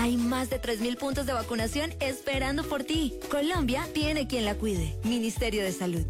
Hay más de 3.000 puntos de vacunación esperando por ti. Colombia tiene quien la cuide. Ministerio de Salud.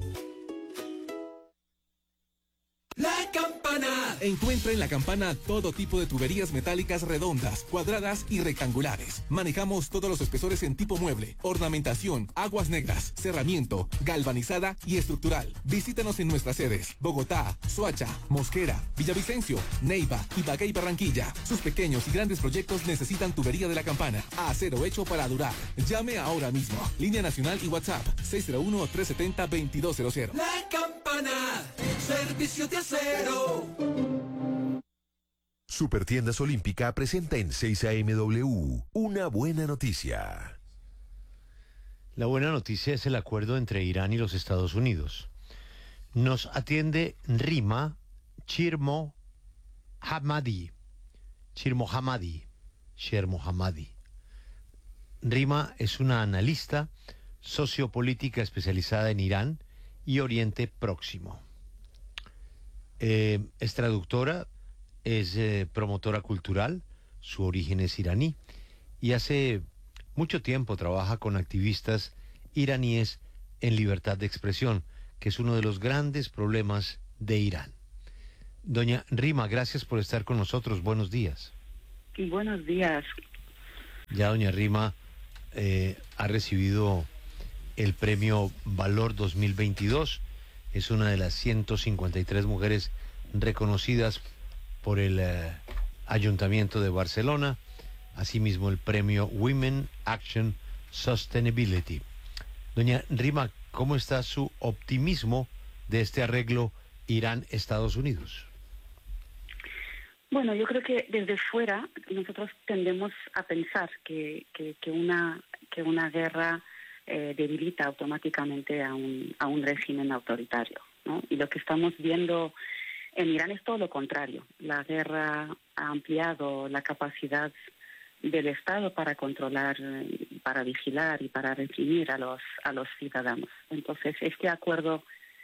La Campana. Encuentra en La Campana todo tipo de tuberías metálicas redondas, cuadradas y rectangulares. Manejamos todos los espesores en tipo mueble, ornamentación, aguas negras, cerramiento, galvanizada y estructural. Visítanos en nuestras sedes: Bogotá, Soacha, Mosquera, Villavicencio, Neiva, Ibagué y Barranquilla. Sus pequeños y grandes proyectos necesitan tubería de La Campana. Acero hecho para durar. Llame ahora mismo. Línea nacional y WhatsApp 601-370-2200. La Campana. Servicio de acero. Supertiendas Olímpica presenta en 6AMW una buena noticia. La buena noticia es el acuerdo entre Irán y los Estados Unidos. Nos atiende Rima Shirmohammadi. Rima es una analista sociopolítica especializada en Irán y Oriente Próximo. Es traductora, es promotora cultural, su origen es iraní y hace mucho tiempo trabaja con activistas iraníes en libertad de expresión, que es uno de los grandes problemas de Irán. Doña Rima, gracias por estar con nosotros. Buenos días. Buenos días. Ya doña Rima ha recibido el premio Valor 2022. Es una de las 153 mujeres reconocidas por el Ayuntamiento de Barcelona. Asimismo, el premio Women Action Sustainability. Doña Rima, ¿cómo está su optimismo de este arreglo Irán-Estados Unidos? Bueno, yo creo que desde fuera nosotros tendemos a pensar que una guerra debilita automáticamente a un régimen autoritario, ¿no? Y lo que estamos viendo en Irán es todo lo contrario. La guerra ha ampliado la capacidad del Estado para controlar, para vigilar y para reprimir a los ciudadanos. Entonces, este acuerdo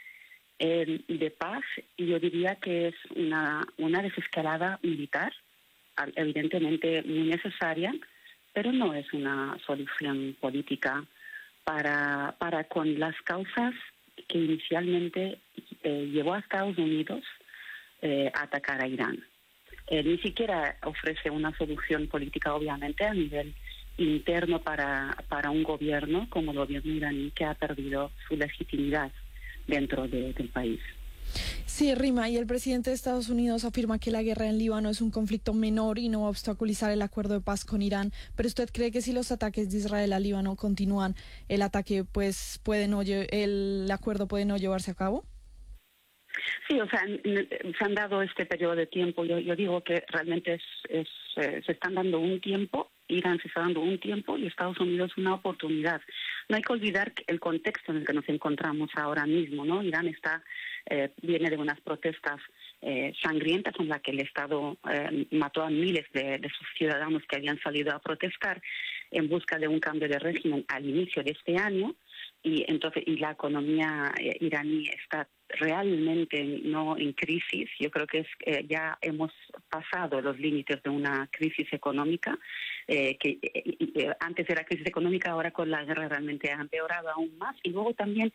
de paz, yo diría que es una desescalada militar, evidentemente muy necesaria, pero no es una solución política para con las causas que inicialmente llevó a Estados Unidos a atacar a Irán. Ni siquiera ofrece una solución política, obviamente, a nivel interno para un gobierno como el gobierno iraní, que ha perdido su legitimidad dentro del país. Sí, Rima, y el presidente de Estados Unidos afirma que la guerra en Líbano es un conflicto menor y no va a obstaculizar el acuerdo de paz con Irán. Pero ¿usted cree que si los ataques de Israel a Líbano continúan, el ataque el acuerdo puede no llevarse a cabo? Sí, o sea, se han dado este periodo de tiempo. Yo digo que realmente se están dando un tiempo, Irán se está dando un tiempo y Estados Unidos una oportunidad. No hay que olvidar el contexto en el que nos encontramos ahora mismo, ¿no? Irán viene de unas protestas sangrientas en las que el Estado mató a miles de sus ciudadanos que habían salido a protestar en busca de un cambio de régimen al inicio de este año. Y la economía iraní está realmente no en crisis. Yo creo que ya hemos pasado los límites de una crisis económica, que antes era crisis económica, ahora con la guerra realmente ha empeorado aún más. Y luego también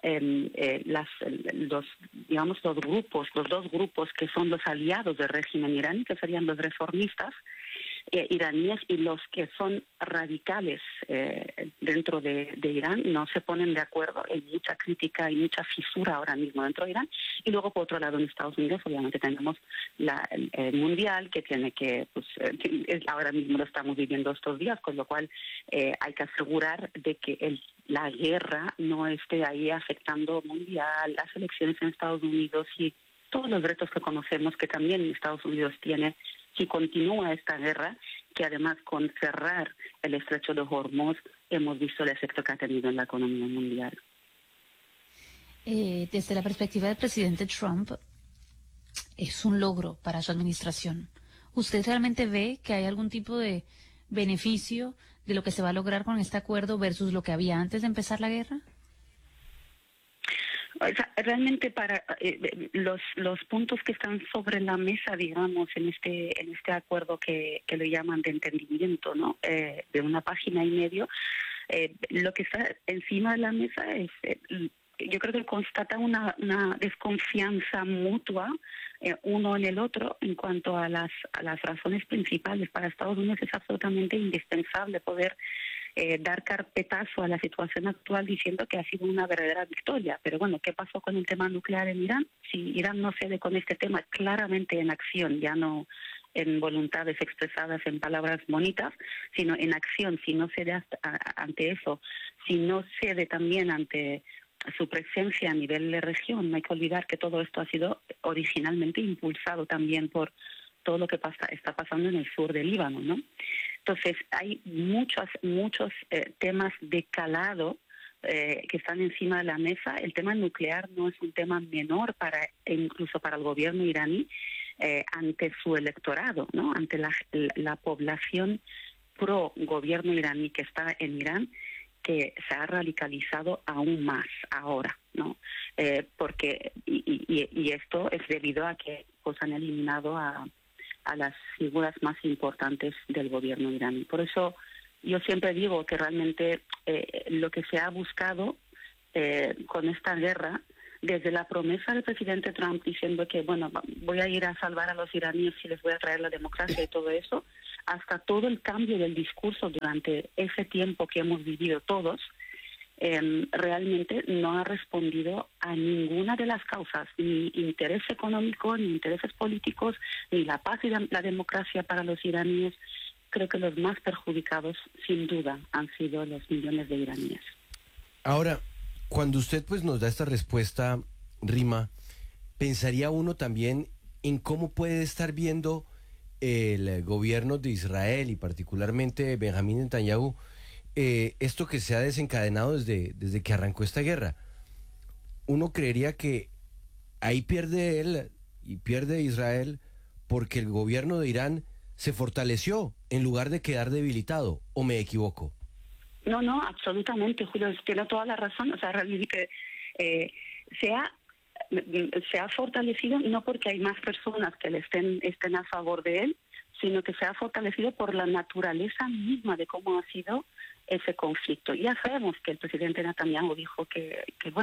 los dos grupos que son los aliados del régimen iraní, que serían los reformistas iraníes, y los que son radicales dentro de Irán, no se ponen de acuerdo. Hay mucha crítica y mucha fisura ahora mismo dentro de Irán. Y luego, por otro lado, en Estados Unidos, obviamente tenemos el mundial, que tiene que, ahora mismo lo estamos viviendo estos días, con lo cual hay que asegurar de que la guerra no esté ahí afectando mundial, las elecciones en Estados Unidos y todos los retos que conocemos que también Estados Unidos tiene si continúa esta guerra, que además con cerrar el estrecho de Hormuz hemos visto el efecto que ha tenido en la economía mundial. Desde la perspectiva del presidente Trump, es un logro para su administración. ¿Usted realmente ve que hay algún tipo de beneficio de lo que se va a lograr con este acuerdo versus lo que había antes de empezar la guerra? O sea, realmente para los puntos que están sobre la mesa, digamos, en este acuerdo que lo llaman de entendimiento, ¿no? De una página y medio, lo que está encima de la mesa es, yo creo que constata una desconfianza mutua uno en el otro en cuanto a las razones principales. Para Estados Unidos es absolutamente indispensable poder dar carpetazo a la situación actual diciendo que ha sido una verdadera victoria. Pero bueno, ¿qué pasó con el tema nuclear en Irán? Si Irán no cede con este tema claramente en acción, ya no en voluntades expresadas en palabras bonitas, sino en acción, si no cede ante eso, si no cede también ante su presencia a nivel de región, no hay que olvidar que todo esto ha sido originalmente impulsado también por todo lo que está pasando en el sur del Líbano, ¿no? Entonces, hay muchos temas de calado que están encima de la mesa. El tema nuclear no es un tema menor incluso para el gobierno iraní ante su electorado, ¿no? Ante la población pro gobierno iraní que está en Irán, que se ha radicalizado aún más ahora, ¿no? Porque y esto es debido a que pues han eliminado a las figuras más importantes del gobierno iraní. Por eso yo siempre digo que realmente lo que se ha buscado con esta guerra, desde la promesa del presidente Trump diciendo que, bueno, voy a ir a salvar a los iraníes y les voy a traer la democracia y todo eso, hasta todo el cambio del discurso durante ese tiempo que hemos vivido todos, realmente no ha respondido a ninguna de las causas, ni interés económico, ni intereses políticos, ni la paz y la democracia para los iraníes. Creo que los más perjudicados, sin duda, han sido los millones de iraníes. Ahora, cuando usted pues nos da esta respuesta, Rima, pensaría uno también en cómo puede estar viendo el gobierno de Israel y particularmente Benjamín Netanyahu esto que se ha desencadenado desde que arrancó esta guerra. Uno creería que ahí pierde él y pierde Israel porque el gobierno de Irán se fortaleció en lugar de quedar debilitado, ¿o me equivoco? No, absolutamente, Julio, tiene toda la razón. O sea, realmente se ha fortalecido no porque hay más personas que estén a favor de él, sino que se ha fortalecido por la naturaleza misma de cómo ha sido ese conflicto. Ya sabemos que el presidente Netanyahu dijo que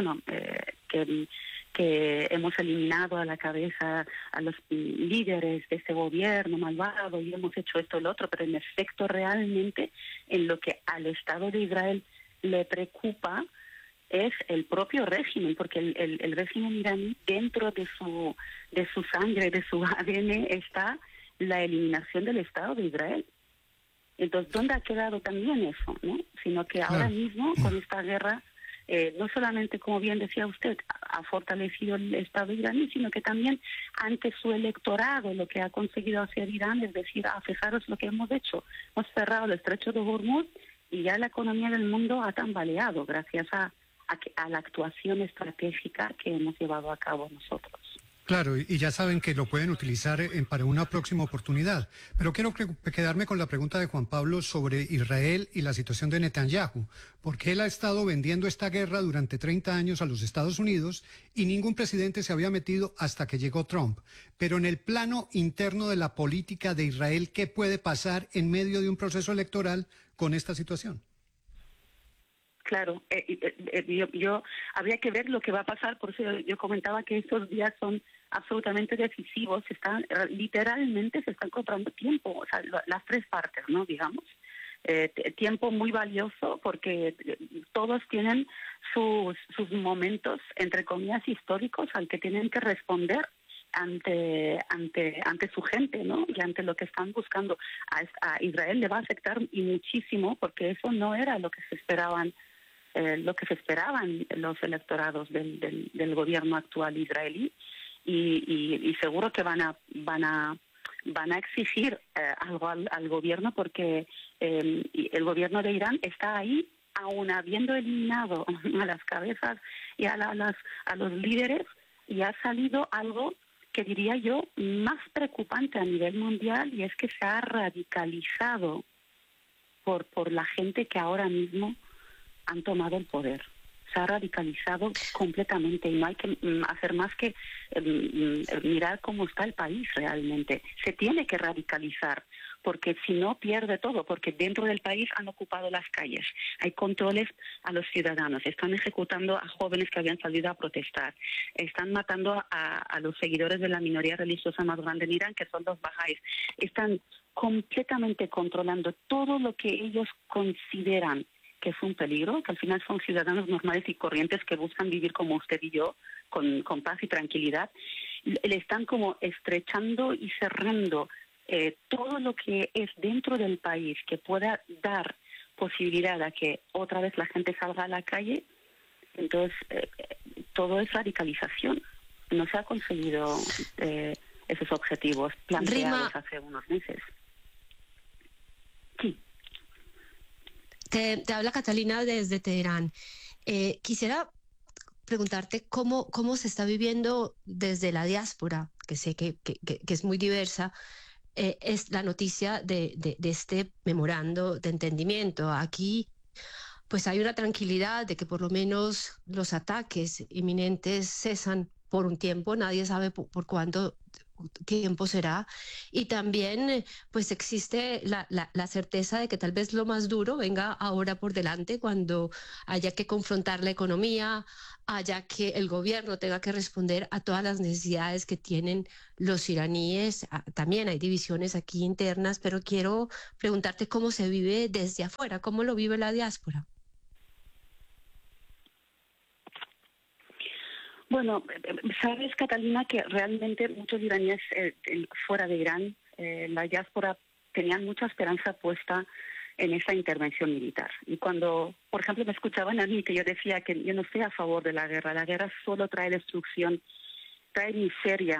hemos eliminado a la cabeza a los líderes de ese gobierno malvado y hemos hecho esto y lo otro, pero en efecto realmente en lo que al Estado de Israel le preocupa es el propio régimen, porque el régimen iraní, dentro de su sangre, de su ADN, está la eliminación del Estado de Israel. Entonces, ¿dónde ha quedado también eso, no? Sino que ahora mismo, con esta guerra, no solamente, como bien decía usted, ha fortalecido el Estado iraní, sino que también ante su electorado lo que ha conseguido hacer Irán es decir, fijaros lo que hemos hecho. Hemos cerrado el estrecho de Hormuz y ya la economía del mundo ha tambaleado gracias a la actuación estratégica que hemos llevado a cabo nosotros. Claro, y ya saben que lo pueden utilizar para una próxima oportunidad. Pero quiero quedarme con la pregunta de Juan Pablo sobre Israel y la situación de Netanyahu, porque él ha estado vendiendo esta guerra durante 30 años a los Estados Unidos y ningún presidente se había metido hasta que llegó Trump. Pero en el plano interno de la política de Israel, ¿qué puede pasar en medio de un proceso electoral con esta situación? Claro, yo habría que ver lo que va a pasar, por eso yo comentaba que estos días son absolutamente decisivos, literalmente se están comprando tiempo, o sea, las tres partes, ¿no? Digamos, tiempo muy valioso porque todos tienen sus momentos, entre comillas, históricos al que tienen que responder ante su gente, ¿no? Y ante lo que están buscando. A Israel le va a afectar y muchísimo porque eso no era lo que se esperaban los electorados del gobierno actual israelí y seguro que van a exigir algo al gobierno porque el gobierno de Irán está ahí aún habiendo eliminado a las cabezas y a los líderes, y ha salido algo que diría yo más preocupante a nivel mundial, y es que se ha radicalizado por la gente que ahora mismo han tomado el poder. se ha radicalizado completamente y no hay que hacer más que mirar cómo está el país realmente. Se tiene que radicalizar, porque si no pierde todo, porque dentro del país han ocupado las calles, hay controles a los ciudadanos, están ejecutando a jóvenes que habían salido a protestar, están matando a los seguidores de la minoría religiosa más grande en Irán, que son los bahá'ís, están completamente controlando todo lo que ellos consideran que es un peligro, que al final son ciudadanos normales y corrientes que buscan vivir como usted y yo, con paz y tranquilidad. Le están como estrechando y cerrando todo lo que es dentro del país que pueda dar posibilidad a que otra vez la gente salga a la calle. Entonces, todo es radicalización. No se ha conseguido esos objetivos planteados hace unos meses. Sí. Te habla Catalina desde Teherán. Quisiera preguntarte cómo se está viviendo desde la diáspora, que sé que es muy diversa, es la noticia de este memorando de entendimiento. Aquí pues hay una tranquilidad de que por lo menos los ataques inminentes cesan por un tiempo, nadie sabe por cuánto tiempo será, y también pues existe la certeza de que tal vez lo más duro venga ahora por delante, cuando haya que confrontar la economía, haya que el gobierno tenga que responder a todas las necesidades que tienen los iraníes. También hay divisiones aquí internas, pero quiero preguntarte cómo se vive desde afuera, cómo lo vive la diáspora. Bueno, sabes, Catalina, que realmente muchos iraníes fuera de Irán, la diáspora, tenían mucha esperanza puesta en esa intervención militar. Y cuando, por ejemplo, me escuchaban a mí, que yo decía que yo no estoy a favor de la guerra solo trae destrucción, trae miseria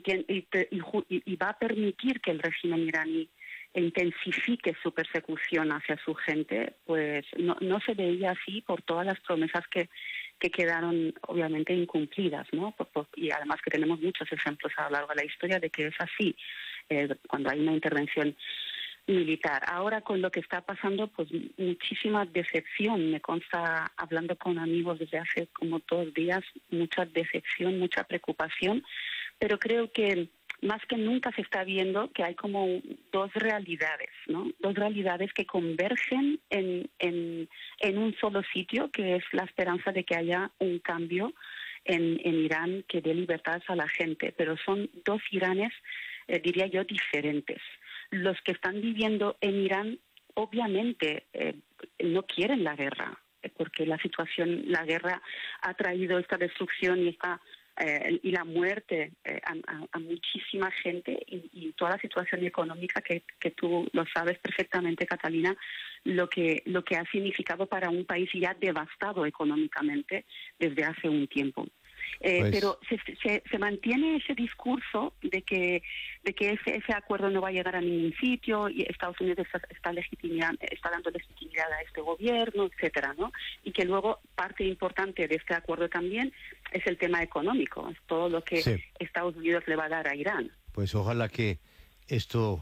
y va a permitir que el régimen iraní intensifique su persecución hacia su gente, pues no se veía así por todas las promesas que quedaron obviamente incumplidas, ¿no? Y además que tenemos muchos ejemplos a lo largo de la historia de que es así, cuando hay una intervención militar. Ahora con lo que está pasando, pues muchísima decepción. Me consta, hablando con amigos desde hace como 2 días, mucha decepción, mucha preocupación, pero creo que más que nunca se está viendo que hay como 2 realidades, ¿no? 2 realidades que convergen en un solo sitio, que es la esperanza de que haya un cambio en Irán que dé libertad a la gente. Pero son 2 Iranes, diría yo, diferentes. Los que están viviendo en Irán, obviamente, no quieren la guerra, porque la guerra ha traído esta destrucción y la muerte a muchísima gente, y toda la situación económica que tú lo sabes perfectamente, Catalina, lo que ha significado para un país ya devastado económicamente desde hace un tiempo. Pero se mantiene ese discurso de que ese acuerdo no va a llegar a ningún sitio, y Estados Unidos está dando legitimidad a este gobierno, etcétera, ¿no? Y que luego parte importante de este acuerdo también es el tema económico, es todo lo que Estados Unidos le va a dar a Irán. Pues ojalá que esto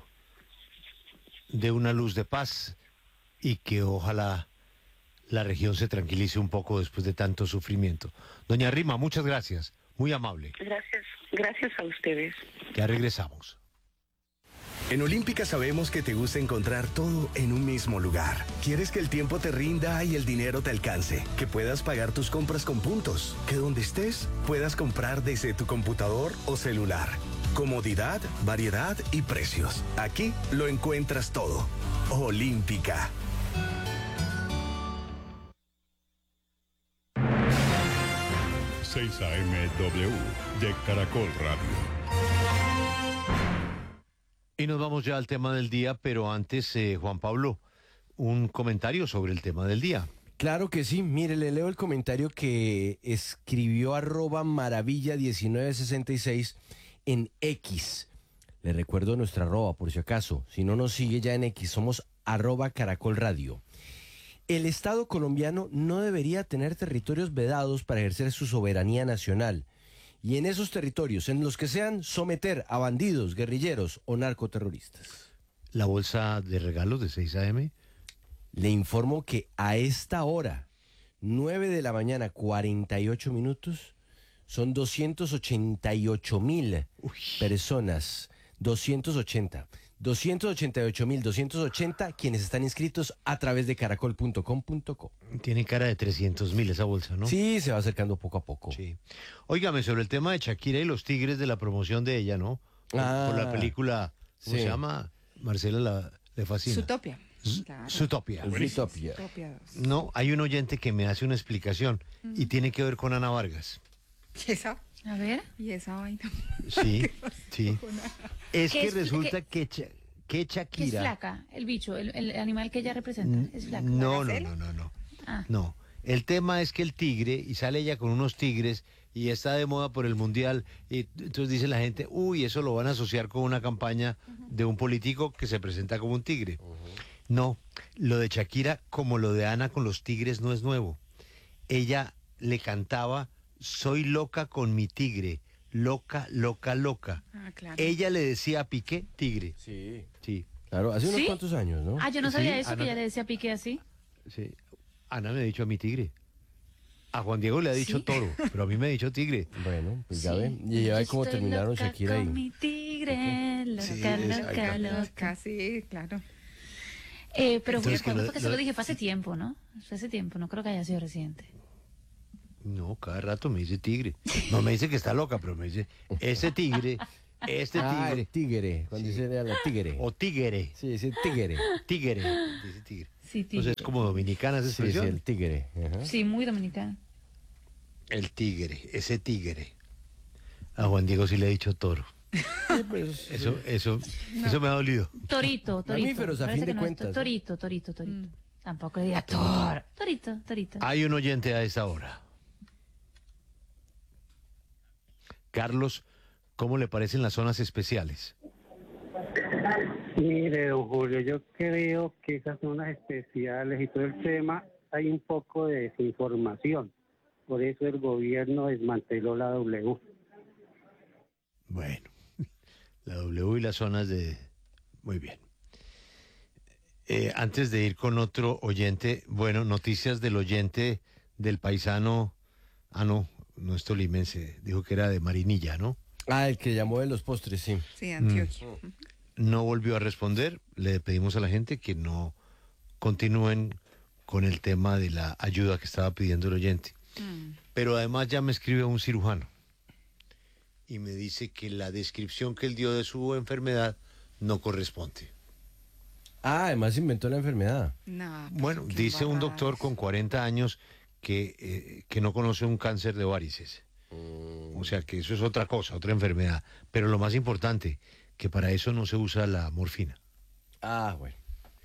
dé una luz de paz y que ojalá la región se tranquilice un poco después de tanto sufrimiento. Doña Rima, muchas gracias, muy amable. Gracias a ustedes. Ya regresamos. En Olímpica sabemos que te gusta encontrar todo en un mismo lugar. Quieres que el tiempo te rinda y el dinero te alcance, que puedas pagar tus compras con puntos, que donde estés puedas comprar desde tu computador o celular. Comodidad, variedad y precios. Aquí lo encuentras todo. Olímpica. AMW de Caracol Radio. Y nos vamos ya al tema del día, pero antes, Juan Pablo, un comentario sobre el tema del día. Claro que sí, mire, le leo el comentario que escribió @maravilla1966 en X. Le recuerdo nuestra arroba, por si acaso, si no nos sigue ya en X, somos @Caracol Radio. El Estado colombiano no debería tener territorios vedados para ejercer su soberanía nacional, y en esos territorios, en los que sean, someter a bandidos, guerrilleros o narcoterroristas. ¿La bolsa de regalos de 6 AM? Le informo que a esta hora 9 de la mañana, 48 minutos. Son 288.000 personas. 288.280 quienes están inscritos a través de caracol.com.co. Tiene cara de 300.000 esa bolsa, ¿no? Sí, se va acercando poco a poco. Sí. Óigame, sobre el tema de Shakira y los tigres de la promoción de ella, ¿no? Por la película, ¿cómo se llama? Marcela le fascina. Zootopia. Claro. Zootopia. Zootopia. No, hay un oyente que me hace una explicación y tiene que ver con Ana Vargas. ¿Y esa? A ver. ¿Y esa vaina? Sí, sí. Es ¿Qué que es- resulta qué- que Que es Shakira... flaca, el bicho, el animal que ella representa. Es flaca. No. Ah. No, el tema es que el tigre, y sale ella con unos tigres, y está de moda por el mundial, y entonces dice la gente, uy, eso lo van a asociar con una campaña de un político que se presenta como un tigre. No, lo de Shakira, como lo de Ana con los tigres, no es nuevo. Ella le cantaba, soy loca con mi tigre, loca, loca, loca. Ah, claro. Ella le decía a Piqué, tigre. Sí. Sí. Claro, hace unos ¿Sí? cuantos años, ¿no? Ah, yo no sabía Sí, eso, Ana- que ella le decía a Piqué así. Sí. Ana me ha dicho a mi tigre. A Juan Diego le ha dicho ¿Sí? toro, pero a mí me ha dicho tigre. Bueno, pues ya Sí. ven. Y ya ve cómo Estoy terminaron loca Shakira con y... mi tigre, loca, Sí, loca, loca. Loca, sí, claro. Pero Entonces, que ¿cuándo lo- fue que lo- se lo dije? Fue hace tiempo, ¿no? Fue hace tiempo, no creo que haya sido reciente. No, cada rato me dice tigre. No me dice que está loca, pero me dice, ese tigre, este Ah, tigre. el tigre, cuando dice la tigre. O tigre. Sí, sí, tigre. Tigre, dice tigre. Sí, Entonces es como dominicana esa Sí, sí, expresión. el tigre. Ajá. Sí, muy dominicana. El tigre, ese tigre. A Juan Diego sí le he dicho toro. Eso me ha dolido. Torito. Mamíferos, a Parece fin que de no es cuentas, ¿no? Torito. Tampoco le diga toro. Torito. Hay un oyente a esa hora. Carlos, ¿cómo le parecen las zonas especiales? Mire, don Julio, yo creo que esas zonas especiales y todo el tema, hay un poco de desinformación. Por eso el gobierno desmanteló la W. Bueno, la W y las zonas de... Muy bien. Antes de ir con otro oyente, bueno, noticias del oyente del paisano... Ah, no es tolimense, dijo que era de Marinilla, ¿no? Ah, el que llamó de los postres, sí. Sí, Antioquia. No volvió a responder, le pedimos a la gente que no continúen con el tema de la ayuda que estaba pidiendo el oyente. Pero además ya me escribe un cirujano y me dice que la descripción que él dio de su enfermedad no corresponde. Ah, además inventó la enfermedad. No, pues, Bueno, qué dice un embarrada doctor es. con 40 años que no conoce un cáncer de varices. O sea que eso es otra cosa, otra enfermedad. Pero lo más importante, que para eso no se usa la morfina. Ah, bueno.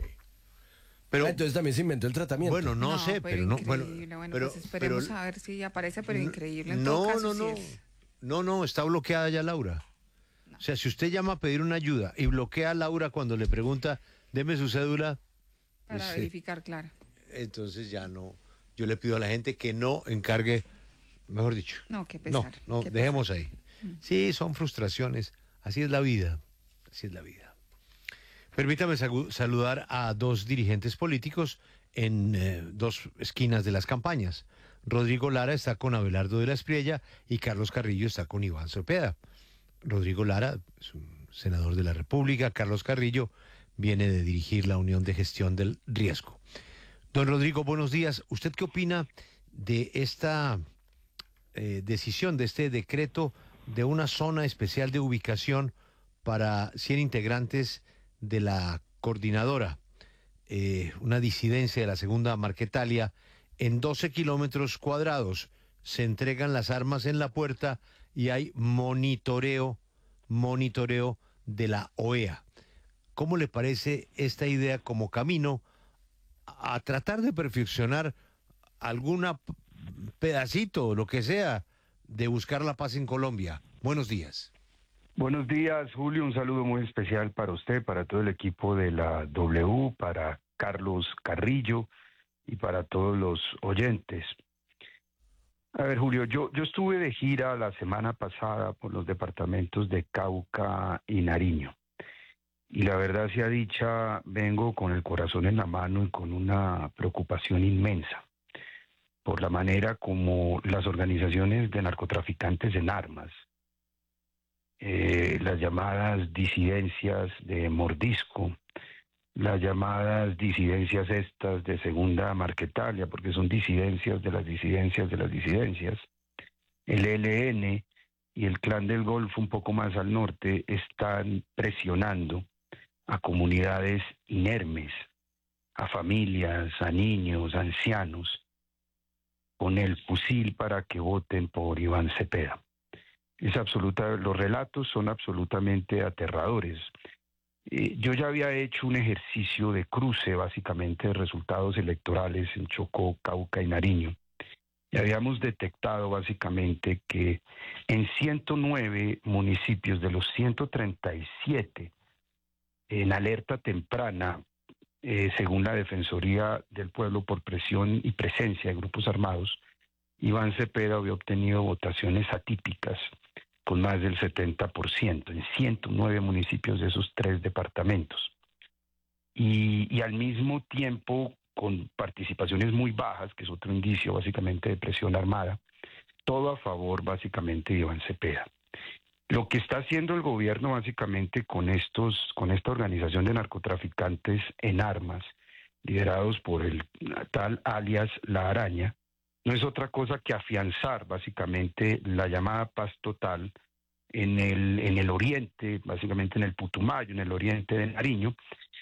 Pero, entonces también se inventó el tratamiento. Bueno, no sé, pero no... Increíble. Bueno, pues esperemos a ver si aparece, pero increíble en todo caso. sí es. No, está bloqueada ya Laura. O sea, si usted llama a pedir una ayuda y bloquea a Laura cuando le pregunta, deme su cédula, Para pues, verificar, claro. entonces ya no. Yo le pido a la gente que no encargue, mejor dicho. No, qué pesar. No, qué dejemos ahí. Sí, son frustraciones. Así es la vida. Así es la vida. Permítame saludar a dos dirigentes políticos en dos esquinas de las campañas. Rodrigo Lara está con Abelardo de la Espriella y Carlos Carrillo está con Iván Cepeda. Rodrigo Lara es un senador de la República. Carlos Carrillo viene de dirigir la Unión de Gestión del Riesgo. Don Rodrigo, buenos días. ¿Usted qué opina de esta decisión, de este decreto de una zona especial de ubicación para 100 integrantes de la coordinadora, una disidencia de la segunda Marquetalia, en 12 kilómetros cuadrados? Se entregan las armas en la puerta y hay monitoreo de la OEA. ¿Cómo le parece esta idea como camino a tratar de perfeccionar alguna pedacito, lo que sea, de buscar la paz en Colombia? Buenos días. Buenos días, Julio. Un saludo muy especial para usted, para todo el equipo de la W, para Carlos Carrillo y para todos los oyentes. A ver, Julio, yo estuve de gira la semana pasada por los departamentos de Cauca y Nariño. Y la verdad sea dicha, vengo con el corazón en la mano y con una preocupación inmensa. por la manera como las organizaciones de narcotraficantes en armas, las llamadas disidencias de mordisco, las llamadas disidencias estas de segunda Marquetalia, porque son disidencias de las disidencias de las disidencias, el ELN y el Clan del Golfo un poco más al norte están presionando a comunidades inermes, a familias, a niños, a ancianos, con el fusil para que voten por Iván Cepeda. Los relatos son absolutamente aterradores. Yo ya había hecho un ejercicio de cruce, básicamente, de resultados electorales en Chocó, Cauca y Nariño. Y habíamos detectado, básicamente, que en 109 municipios de los 137, en alerta temprana, según la Defensoría del Pueblo por presión y presencia de grupos armados, Iván Cepeda había obtenido votaciones atípicas con más del 70% en 109 municipios de esos 3 departamentos. Y al mismo tiempo, con participaciones muy bajas, que es otro indicio básicamente de presión armada, todo a favor básicamente de Iván Cepeda. Lo que está haciendo el gobierno básicamente con esta organización de narcotraficantes en armas, liderados por el tal alias La Araña, no es otra cosa que afianzar básicamente la llamada paz total en el oriente, básicamente en el Putumayo, en el oriente de Nariño,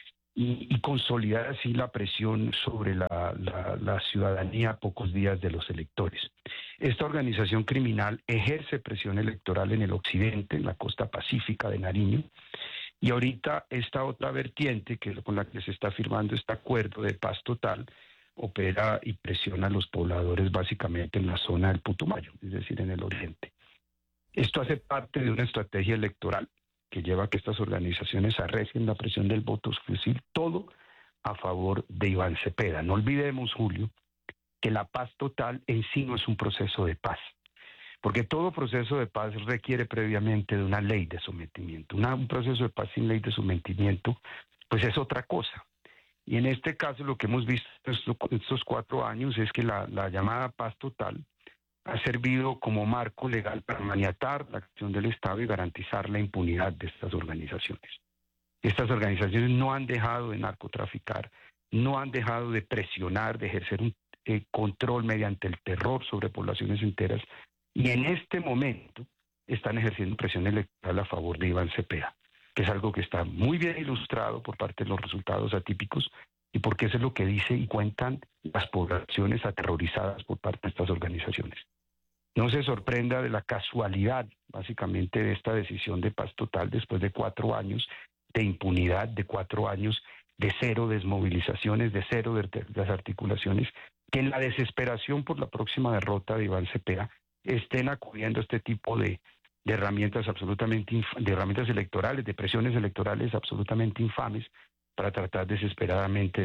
y consolidar así la presión sobre la ciudadanía a pocos días de los electores. Esta organización criminal ejerce presión electoral en el occidente, en la costa pacífica de Nariño, y ahorita esta otra vertiente, que es con la que se está firmando este acuerdo de paz total, opera y presiona a los pobladores básicamente en la zona del Putumayo, es decir, en el oriente. Esto hace parte de una estrategia electoral que lleva a que estas organizaciones arrecien la presión del voto exclusivo, todo a favor de Iván Cepeda. No olvidemos, Julio, que la paz total en sí no es un proceso de paz, porque todo proceso de paz requiere previamente de una ley de sometimiento. Un proceso de paz sin ley de sometimiento, pues es otra cosa. Y en este caso lo que hemos visto estos 4 años es que la llamada paz total ha servido como marco legal para maniatar la acción del Estado y garantizar la impunidad de estas organizaciones. Estas organizaciones no han dejado de narcotraficar, no han dejado de presionar, de ejercer un control mediante el terror sobre poblaciones enteras, y en este momento están ejerciendo presión electoral a favor de Iván Cepeda, que es algo que está muy bien ilustrado por parte de los resultados atípicos y porque eso es lo que dice y cuentan las poblaciones aterrorizadas por parte de estas organizaciones. No se sorprenda de la casualidad, básicamente, de esta decisión de paz total después de 4 años de impunidad, de 4 años de cero desmovilizaciones, de cero desarticulaciones, que en la desesperación por la próxima derrota de Iván Cepeda estén acudiendo a este tipo de herramientas de herramientas electorales, de presiones electorales absolutamente infames para tratar desesperadamente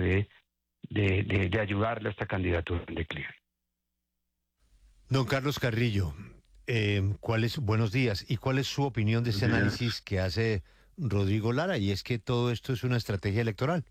de ayudarle a esta candidatura en declive. Don Carlos Carrillo, buenos días. ¿Y cuál es su opinión de ese análisis que hace Rodrigo Lara? Y es que todo esto es una estrategia electoral.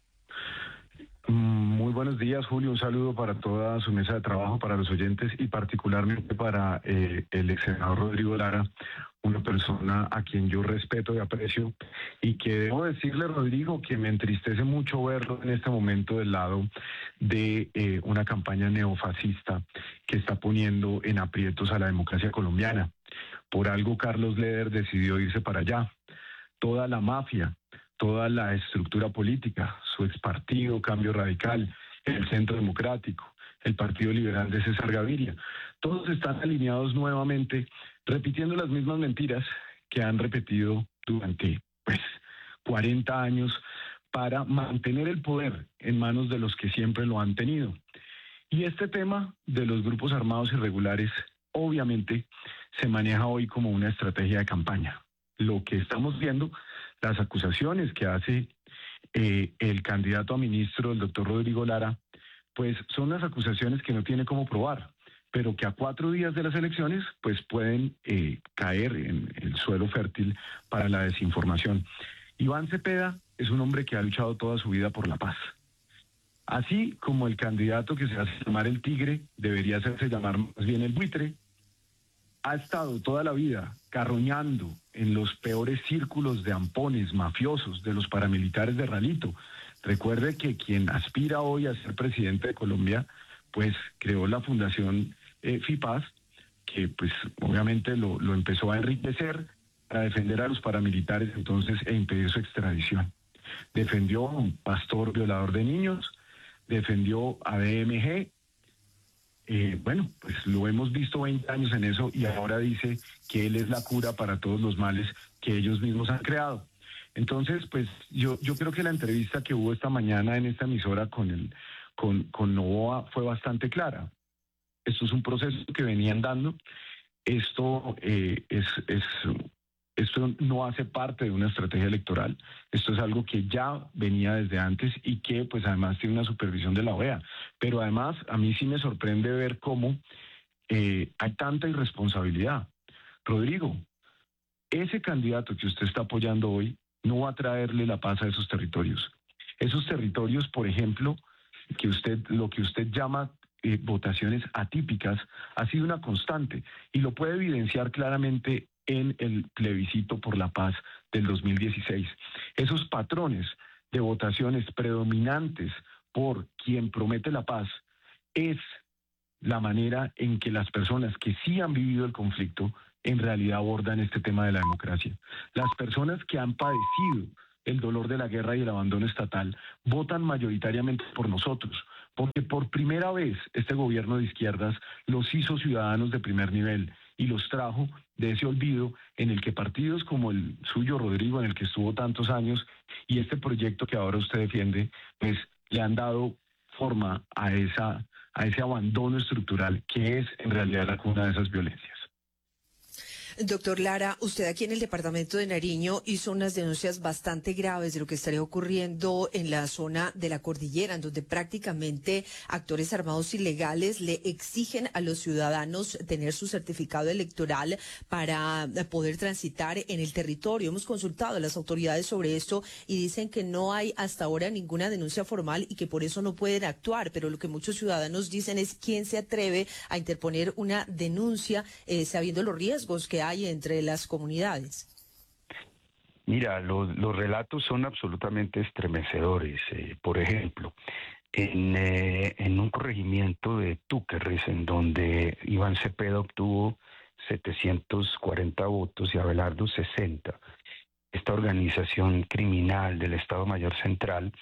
Muy buenos días, Julio. Un saludo para toda su mesa de trabajo, para los oyentes y particularmente para el ex senador Rodrigo Lara, una persona a quien yo respeto y aprecio, y que debo decirle, Rodrigo, que me entristece mucho verlo en este momento del lado de una campaña neofascista que está poniendo en aprietos a la democracia colombiana. Por algo Carlos Leder decidió irse para allá. Toda la mafia, toda la estructura política, su expartido Cambio Radical, el Centro Democrático, el Partido Liberal de César Gaviria, todos están alineados nuevamente, repitiendo las mismas mentiras que han repetido durante 40 años para mantener el poder en manos de los que siempre lo han tenido. Y este tema de los grupos armados irregulares obviamente se maneja hoy como una estrategia de campaña. Lo que estamos viendo, las acusaciones que hace el candidato a ministro, el doctor Rodrigo Lara, pues son las acusaciones que no tiene cómo probar, pero que a 4 días de las elecciones pues pueden caer en el suelo fértil para la desinformación. Iván Cepeda es un hombre que ha luchado toda su vida por la paz. Así como el candidato que se hace llamar el tigre, debería hacerse llamar más bien el buitre, ha estado toda la vida carroñando en los peores círculos de ampones mafiosos de los paramilitares de Ralito. Recuerde que quien aspira hoy a ser presidente de Colombia, pues creó la Fundación FIPAS, que pues obviamente lo empezó a enriquecer para defender a los paramilitares entonces e impedir su extradición. Defendió a un pastor violador de niños, defendió a BMG, bueno, pues lo hemos visto 20 años en eso y ahora dice que él es la cura para todos los males que ellos mismos han creado. Entonces, pues yo creo que la entrevista que hubo esta mañana en esta emisora con Novoa fue bastante clara. Esto es un proceso que venían dando. Esto esto no hace parte de una estrategia electoral. Esto es algo que ya venía desde antes y que pues además tiene una supervisión de la OEA. Pero además a mí sí me sorprende ver cómo hay tanta irresponsabilidad. Rodrigo, ese candidato que usted está apoyando hoy no va a traerle la paz a esos territorios. Esos territorios, por ejemplo, lo que usted llama votaciones atípicas, ha sido una constante y lo puede evidenciar claramente en el plebiscito por la paz del 2016. Esos patrones de votaciones predominantes por quien promete la paz es la manera en que las personas que sí han vivido el conflicto en realidad abordan este tema de la democracia. Las personas que han padecido el dolor de la guerra y el abandono estatal votan mayoritariamente por nosotros, porque por primera vez este gobierno de izquierdas los hizo ciudadanos de primer nivel y los trajo de ese olvido en el que partidos como el suyo, Rodrigo, en el que estuvo tantos años, y este proyecto que ahora usted defiende, pues le han dado forma a ese abandono estructural que es en realidad la cuna de esas violencias. Doctor Lara, usted aquí en el departamento de Nariño hizo unas denuncias bastante graves de lo que estaría ocurriendo en la zona de la cordillera, en donde prácticamente actores armados ilegales le exigen a los ciudadanos tener su certificado electoral para poder transitar en el territorio. Hemos consultado a las autoridades sobre esto y dicen que no hay hasta ahora ninguna denuncia formal y que por eso no pueden actuar, pero lo que muchos ciudadanos dicen es quién se atreve a interponer una denuncia sabiendo los riesgos que hay entre las comunidades. Mira, los relatos son absolutamente estremecedores. Por ejemplo, en un corregimiento de Túquerres, en donde Iván Cepeda obtuvo 740 votos y Abelardo 60, esta organización criminal del Estado Mayor Central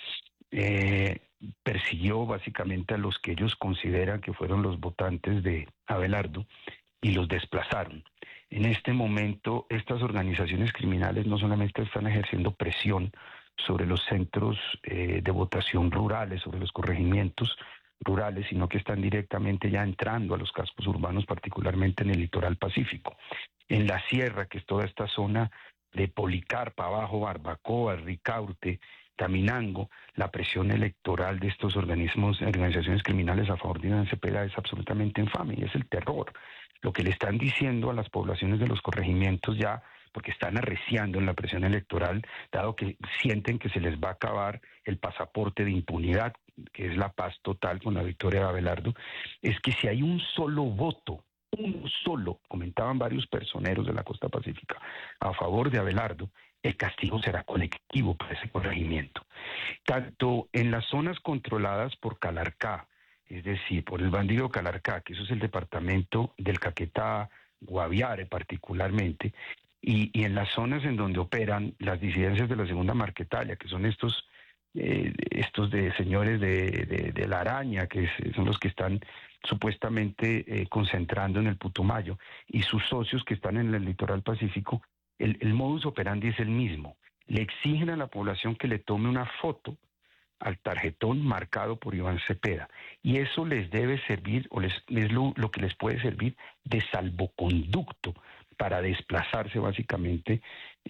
persiguió básicamente a los que ellos consideran que fueron los votantes de Abelardo y los desplazaron. En este momento, estas organizaciones criminales no solamente están ejerciendo presión sobre los centros de votación rurales, sobre los corregimientos rurales, sino que están directamente ya entrando a los cascos urbanos, particularmente en el litoral pacífico. En la sierra, que es toda esta zona de Policarpa, abajo Barbacoa, Ricaurte, Taminango, la presión electoral de estos organizaciones criminales a favor de Iván Cepeda es absolutamente infame y es el terror. Lo que le están diciendo a las poblaciones de los corregimientos ya, porque están arreciando en la presión electoral, dado que sienten que se les va a acabar el pasaporte de impunidad, que es la paz total con la victoria de Abelardo, es que si hay un solo voto, uno solo, comentaban varios personeros de la costa pacífica, a favor de Abelardo, el castigo será colectivo para ese corregimiento. Tanto en las zonas controladas por Calarcá, es decir, por el bandido Calarcá, que eso es el departamento del Caquetá, Guaviare particularmente, y en las zonas en donde operan las disidencias de la Segunda Marquetalia, que son estos de señores de la Araña, que son los que están supuestamente concentrando en el Putumayo, y sus socios que están en el litoral pacífico, el modus operandi es el mismo. Le exigen a la población que le tome una foto al tarjetón marcado por Iván Cepeda, y eso les debe servir, es lo que les puede servir de salvoconducto para desplazarse básicamente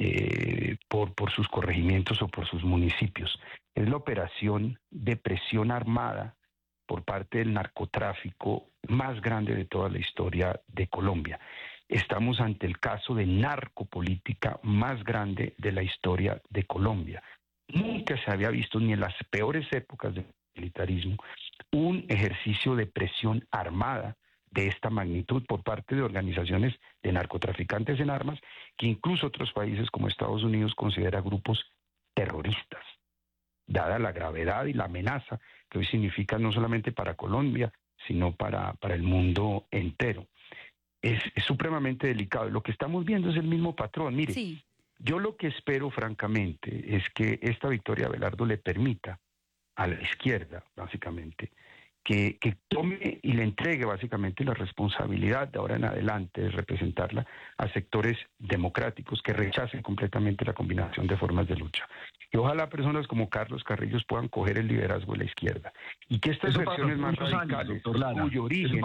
por sus corregimientos o por sus municipios. Es la operación de presión armada por parte del narcotráfico más grande de toda la historia de Colombia. Estamos ante el caso de narcopolítica más grande de la historia de Colombia. Nunca se había visto, ni en las peores épocas de militarismo, un ejercicio de presión armada de esta magnitud por parte de organizaciones de narcotraficantes en armas, que incluso otros países como Estados Unidos considera grupos terroristas, dada la gravedad y la amenaza que hoy significa no solamente para Colombia, sino para el mundo entero. Es supremamente delicado. Lo que estamos viendo es el mismo patrón. Mire, Sí. yo lo que espero, francamente, es que esta victoria de Abelardo le permita a la izquierda, básicamente, que tome y le entregue básicamente la responsabilidad de ahora en adelante de representarla a sectores democráticos que rechacen completamente la combinación de formas de lucha. Y ojalá personas como Carlos Carrillo puedan coger el liderazgo de la izquierda. Y que estas versiones más radicales, cuyo origen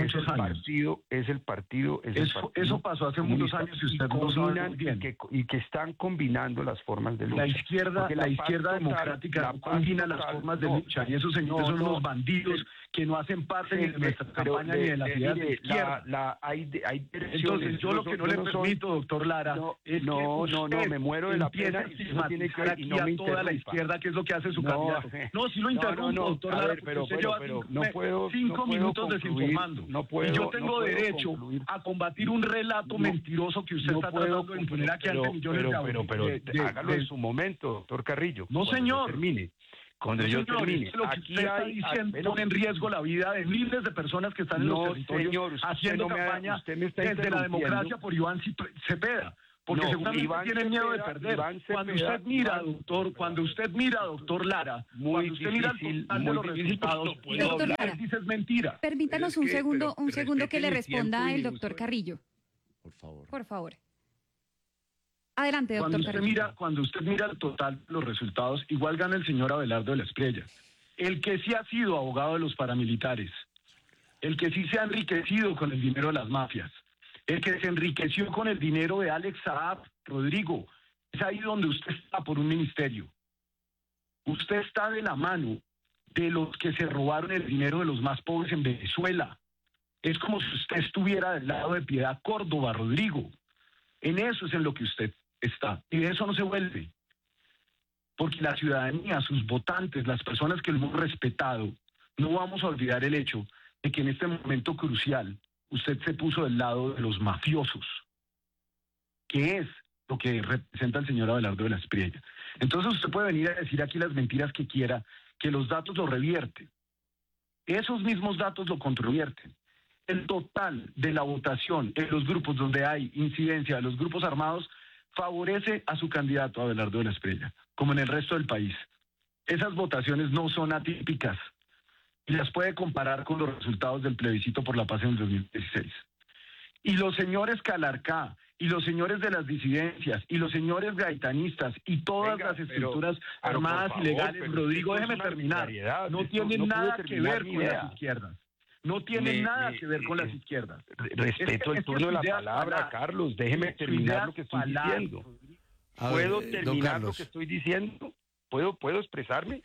es el partido. Eso pasó hace muchos años y usted lo sabe muy bien. Y que están combinando las formas de lucha. La izquierda democrática no combina las formas de lucha, y esos señores son unos bandidos que no hacen parte ni de nuestra campaña ni de las ideas de izquierda. Entonces, yo lo que no le permito, doctor Lara, es que usted me muero de la pena y estigmatizar aquí a toda la izquierda, que es lo que hace su candidato. No, si lo interrumpo, doctor Lara, porque usted lleva 5 minutos desinformando. Y yo tengo derecho a combatir un relato mentiroso que usted está tratando de imponer aquí ante millones de pero hágalo en su momento, doctor Carrillo. No, señor. Cuando yo termine, lo que usted está diciendo pone en riesgo la vida de miles de personas que están en los territorios haciendo campaña desde la democracia por Iván Cepeda. Porque seguramente tienen miedo de perder. Cuando usted mira, doctor Lara, cuando usted mira el total de los resultados, Doctor Lara, dice es mentira. Permítanos un segundo que le responda el doctor Carrillo. Por favor. Adelante, doctor Carrillo. Cuando usted mira el total de los resultados, igual gana el señor Abelardo de la Espriella, el que sí ha sido abogado de los paramilitares, el que sí se ha enriquecido con el dinero de las mafias, el que se enriqueció con el dinero de Alex Saab, Rodrigo. Es ahí donde usted está por un ministerio. Usted está de la mano de los que se robaron el dinero de los más pobres en Venezuela. Es como si usted estuviera del lado de Piedad Córdoba, Rodrigo. En eso es en lo que usted está. Y de eso no se vuelve. Porque la ciudadanía, sus votantes, las personas que lo hemos respetado, no vamos a olvidar el hecho de que en este momento crucial usted se puso del lado de los mafiosos, que es lo que representa el señor Abelardo de la Espriella. Entonces usted puede venir a decir aquí las mentiras que quiera, que los datos lo revierten. Esos mismos datos lo controvierten. El total de la votación en los grupos donde hay incidencia de los grupos armados favorece a su candidato Abelardo de la Espriella, como en el resto del país. Esas votaciones no son atípicas y las puede comparar con los resultados del plebiscito por la paz en el 2016. Y los señores Calarcá, y los señores de las disidencias, y los señores gaitanistas, y todas las estructuras armadas y legales, Rodrigo, déjeme terminar, no tienen nada que ver con las izquierdas. No tiene nada que ver con las izquierdas. Respeto el turno de la palabra, Carlos. Déjeme terminar lo que estoy diciendo. ¿Puedo terminar lo que estoy diciendo? ¿Puedo expresarme?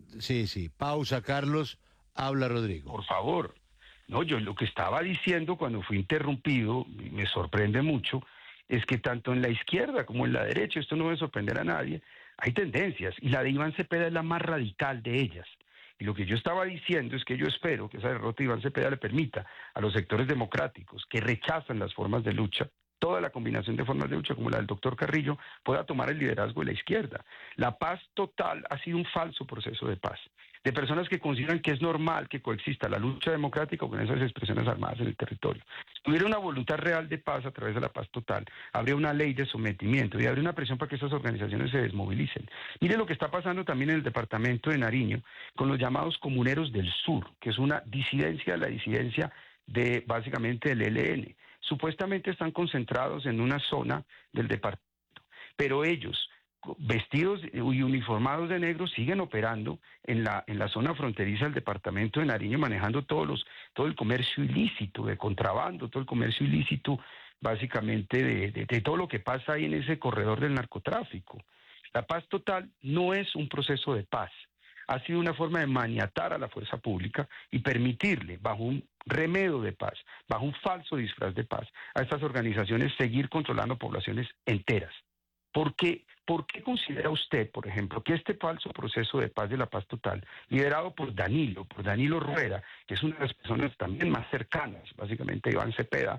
Sí. Pausa, Carlos. Habla, Rodrigo. Por favor. No, yo lo que estaba diciendo cuando fui interrumpido, y me sorprende mucho, es que tanto en la izquierda como en la derecha, esto no debe sorprender a nadie, hay tendencias. Y la de Iván Cepeda es la más radical de ellas. Y lo que yo estaba diciendo es que yo espero que esa derrota de Iván Cepeda le permita a los sectores democráticos que rechazan las formas de lucha, toda la combinación de formas de lucha como la del doctor Carrillo, pueda tomar el liderazgo de la izquierda. La paz total ha sido un falso proceso de paz, de personas que consideran que es normal que coexista la lucha democrática con esas expresiones armadas en el territorio. Si hubiera una voluntad real de paz a través de la paz total, habría una ley de sometimiento y habría una presión para que esas organizaciones se desmovilicen. Mire lo que está pasando también en el departamento de Nariño con los llamados comuneros del sur, que es una disidencia de la disidencia de básicamente del ELN. Supuestamente están concentrados en una zona del departamento, pero ellos, vestidos y uniformados de negro, siguen operando en la zona fronteriza del departamento de Nariño, manejando todo el comercio ilícito de contrabando, todo el comercio ilícito básicamente de todo lo que pasa ahí en ese corredor del narcotráfico. La paz total no es un proceso de paz, ha sido una forma de maniatar a la fuerza pública y permitirle, bajo un remedio de paz, bajo un falso disfraz de paz, a estas organizaciones seguir controlando poblaciones enteras. ¿Por qué considera usted, por ejemplo, que este falso proceso de paz de la paz total, liderado por Danilo Rueda, que es una de las personas también más cercanas, básicamente a Iván Cepeda,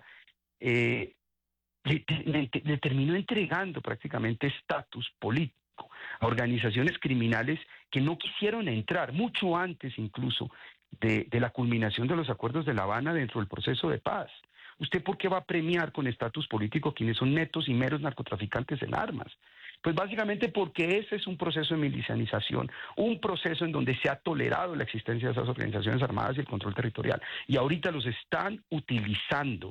le terminó entregando prácticamente estatus político a organizaciones criminales que no quisieron entrar, mucho antes incluso de la culminación de los acuerdos de La Habana dentro del proceso de paz? ¿Usted por qué va a premiar con estatus político quienes son netos y meros narcotraficantes en armas? Pues básicamente porque ese es un proceso de milicianización, un proceso en donde se ha tolerado la existencia de esas organizaciones armadas y el control territorial. Y ahorita los están utilizando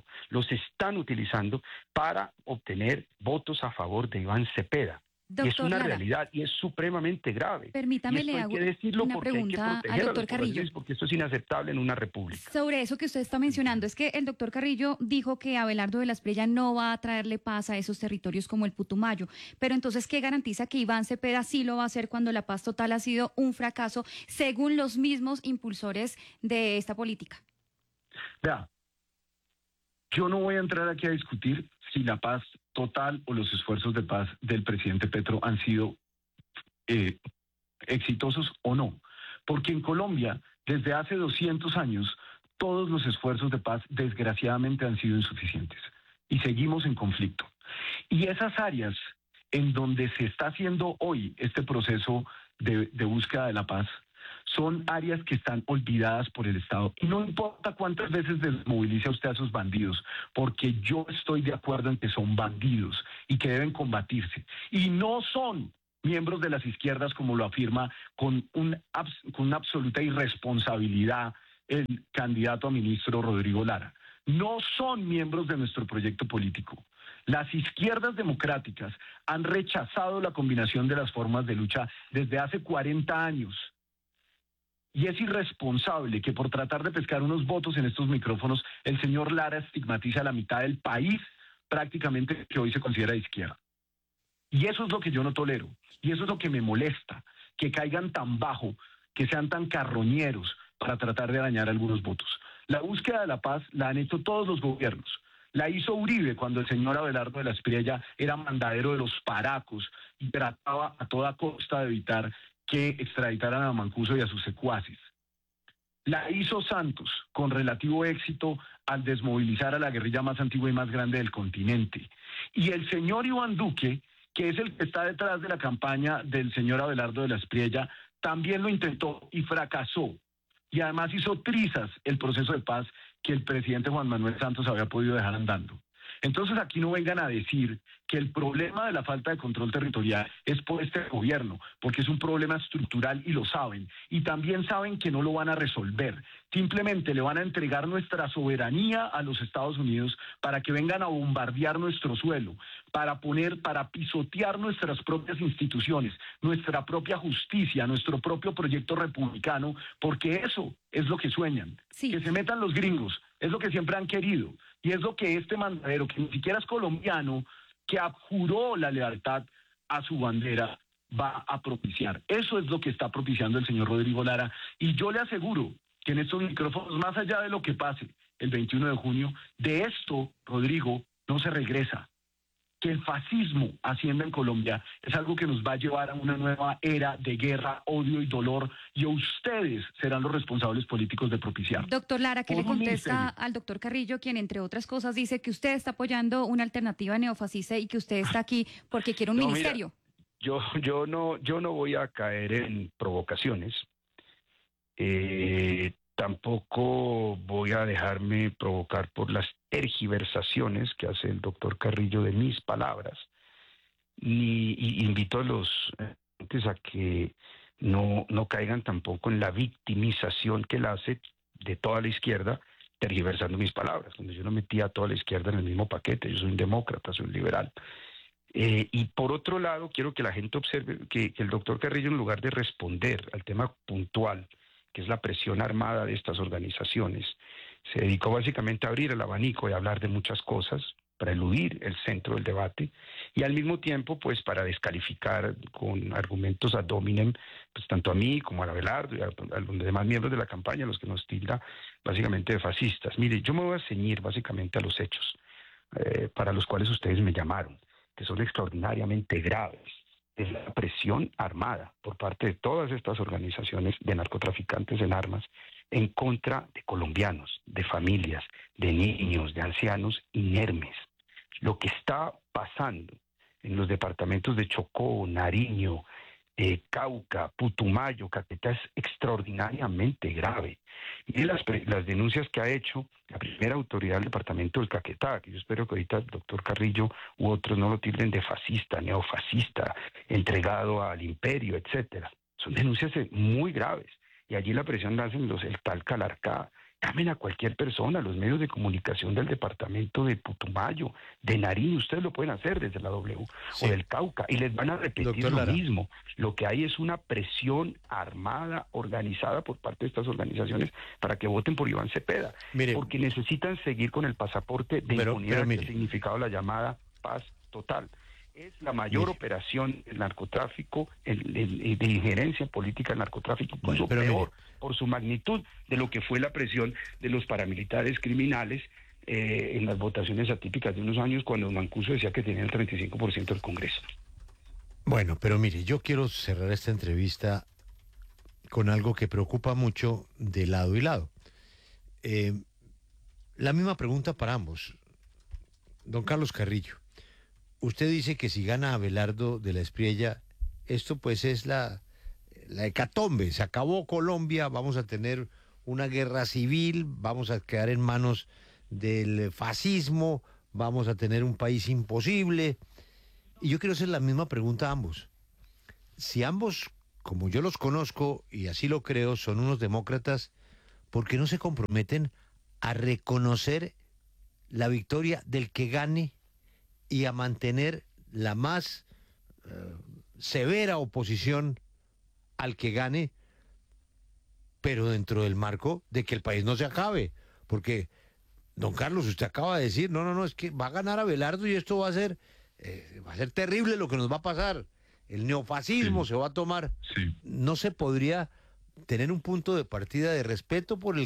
para obtener votos a favor de Iván Cepeda. Doctor y es una Lara, realidad y es supremamente grave. Permítame, le hago una pregunta al doctor Carrillo. Porque esto es inaceptable en una república. Sobre eso que usted está mencionando, es que el doctor Carrillo dijo que Abelardo de la Espriella no va a traerle paz a esos territorios como el Putumayo. Pero entonces, ¿qué garantiza que Iván Cepeda sí lo va a hacer cuando la paz total ha sido un fracaso, según los mismos impulsores de esta política? Vea, yo no voy a entrar aquí a discutir si la paz total o los esfuerzos de paz del presidente Petro han sido exitosos o no. Porque en Colombia, desde hace 200 años, todos los esfuerzos de paz desgraciadamente han sido insuficientes y seguimos en conflicto. Y esas áreas en donde se está haciendo hoy este proceso de búsqueda de la paz son áreas que están olvidadas por el Estado. Y no importa cuántas veces desmovilice usted a esos bandidos, porque yo estoy de acuerdo en que son bandidos y que deben combatirse. Y no son miembros de las izquierdas, como lo afirma con una absoluta irresponsabilidad el candidato a ministro Rodrigo Lara. No son miembros de nuestro proyecto político. Las izquierdas democráticas han rechazado la combinación de las formas de lucha desde hace 40 años. Y es irresponsable que por tratar de pescar unos votos en estos micrófonos, el señor Lara estigmatiza a la mitad del país prácticamente que hoy se considera de izquierda. Y eso es lo que yo no tolero. Y eso es lo que me molesta, que caigan tan bajo, que sean tan carroñeros para tratar de dañar algunos votos. La búsqueda de la paz la han hecho todos los gobiernos. La hizo Uribe cuando el señor Abelardo de la Espriella era mandadero de los paracos y trataba a toda costa de evitar que extraditaran a Mancuso y a sus secuaces. La hizo Santos con relativo éxito al desmovilizar a la guerrilla más antigua y más grande del continente. Y el señor Iván Duque, que es el que está detrás de la campaña del señor Abelardo de la Espriella, también lo intentó y fracasó. Y además hizo trizas el proceso de paz que el presidente Juan Manuel Santos había podido dejar andando. Entonces aquí no vengan a decir que el problema de la falta de control territorial es por este gobierno, porque es un problema estructural y lo saben. Y también saben que no lo van a resolver. Simplemente le van a entregar nuestra soberanía a los Estados Unidos para que vengan a bombardear nuestro suelo, para pisotear nuestras propias instituciones, nuestra propia justicia, nuestro propio proyecto republicano, porque eso es lo que sueñan. Sí. Que se metan los gringos, es lo que siempre han querido. Y es lo que este mandadero, que ni siquiera es colombiano, que abjuró la lealtad a su bandera, va a propiciar. Eso es lo que está propiciando el señor Rodrigo Lara. Y yo le aseguro que en estos micrófonos, más allá de lo que pase el 21 de junio, de esto, Rodrigo, no se regresa. Que el fascismo ascienda en Colombia es algo que nos va a llevar a una nueva era de guerra, odio y dolor, y ustedes serán los responsables políticos de propiciar. Doctor Lara, ¿qué le contesta al doctor Carrillo, quien entre otras cosas dice que usted está apoyando una alternativa neofascista y que usted está aquí porque quiere un ministerio? Mira, yo no voy a caer en provocaciones. Tampoco voy a dejarme provocar por las tergiversaciones que hace el doctor Carrillo de mis palabras, y invito a los a que no caigan tampoco en la victimización que él hace de toda la izquierda, tergiversando mis palabras, donde yo no metí a toda la izquierda en el mismo paquete. Yo soy un demócrata, soy un liberal. Y por otro lado, quiero que la gente observe que el doctor Carrillo, en lugar de responder al tema puntual, que es la presión armada de estas organizaciones, se dedicó básicamente a abrir el abanico y a hablar de muchas cosas para eludir el centro del debate y al mismo tiempo pues para descalificar con argumentos ad hominem pues tanto a mí como a Abelardo y a los demás miembros de la campaña, los que nos tilda básicamente de fascistas. Mire, yo me voy a ceñir básicamente a los hechos para los cuales ustedes me llamaron. que son extraordinariamente graves. Es la presión armada por parte de todas estas organizaciones de narcotraficantes en armas en contra de colombianos, de familias, de niños, de ancianos inermes. Lo que está pasando en los departamentos de Chocó, Nariño, Cauca, Putumayo, Caquetá es extraordinariamente grave. Y las denuncias que ha hecho la primera autoridad del departamento del Caquetá, que yo espero que ahorita el doctor Carrillo u otros no lo tilden de fascista, neofascista, entregado al imperio, etcétera. Son denuncias muy graves. Y allí la presión la hacen el tal Calarcá. Llamen a cualquier persona, los medios de comunicación del departamento de Putumayo, de Nariño, ustedes lo pueden hacer desde la W o del Cauca, y les van a repetir lo mismo. Lo que hay es una presión armada, organizada por parte de estas organizaciones para que voten por Iván Cepeda, porque necesitan seguir con el pasaporte de impunidad que ha significado la llamada paz total. Es la mayor operación del narcotráfico, de injerencia política del narcotráfico, incluso peor por su magnitud de lo que fue la presión de los paramilitares criminales en las votaciones atípicas de unos años cuando Mancuso decía que tenía el 35% del Congreso. Bueno, pero mire, yo quiero cerrar esta entrevista con algo que preocupa mucho de lado y lado. La misma pregunta para ambos. Don Carlos Carrillo. Usted dice que si gana Abelardo de la Espriella, esto pues es la hecatombe, se acabó Colombia, vamos a tener una guerra civil, vamos a quedar en manos del fascismo, vamos a tener un país imposible. Y yo quiero hacer la misma pregunta a ambos. Si ambos, como yo los conozco, y así lo creo, son unos demócratas, ¿por qué no se comprometen a reconocer la victoria del que gane y a mantener la más severa oposición al que gane, pero dentro del marco de que el país no se acabe? Porque, don Carlos, usted acaba de decir, no, es que va a ganar Abelardo y esto va a ser terrible lo que nos va a pasar. El neofascismo se va a tomar. ¿No se podría tener un punto de partida de respeto por el